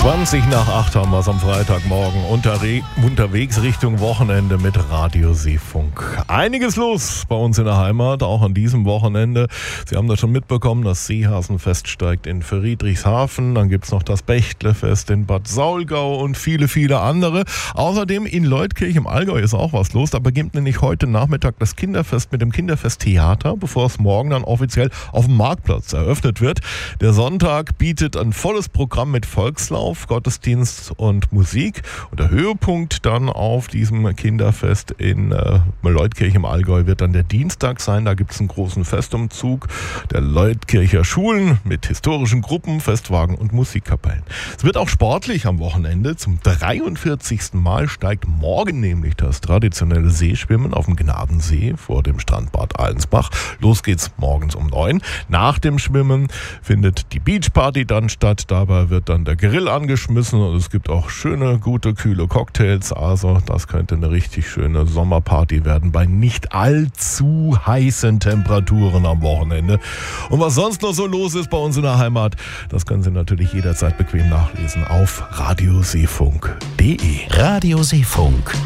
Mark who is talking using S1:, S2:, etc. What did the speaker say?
S1: 7:20 haben wir es am Freitagmorgen unterwegs Richtung Wochenende mit Radio Seefunk. Einiges los bei uns in der Heimat, auch an diesem Wochenende. Sie haben das schon mitbekommen, das Seehasenfest steigt in Friedrichshafen. Dann gibt es noch das Bechtlefest in Bad Saulgau und viele, viele andere. Außerdem in Leutkirch im Allgäu ist auch was los. Da beginnt nämlich heute Nachmittag das Kinderfest mit dem Kinderfesttheater, bevor es morgen dann offiziell auf dem Marktplatz eröffnet wird. Der Sonntag bietet ein volles Programm mit Volkslauf, Gottesdienst und Musik. Und der Höhepunkt dann auf diesem Kinderfest in Leutkirch im Allgäu wird dann der Dienstag sein. Da gibt es einen großen Festumzug der Leutkircher Schulen mit historischen Gruppen, Festwagen und Musikkapellen. Es wird auch sportlich am Wochenende. Zum 43. Mal steigt morgen nämlich das traditionelle Seeschwimmen auf dem Gnadensee vor dem Strandbad Allensbach. Los geht's morgens um 9. Nach dem Schwimmen findet die Beachparty dann statt. Dabei wird dann der Grill angeschmissen und es gibt auch schöne, gute, kühle Cocktails. Also das könnte eine richtig schöne Sommerparty werden bei nicht allzu heißen Temperaturen am Wochenende. Und was sonst noch so los ist bei uns in der Heimat, das können Sie natürlich jederzeit bequem nachlesen auf radioseefunk.de.
S2: Radio Seefunk.